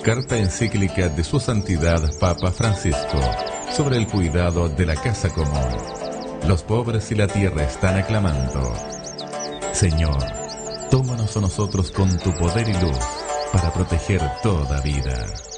Carta encíclica de Su Santidad Papa Francisco sobre el cuidado de la casa común. Los pobres y la tierra están aclamando. Señor, tómanos a nosotros con tu poder y luz para proteger toda vida.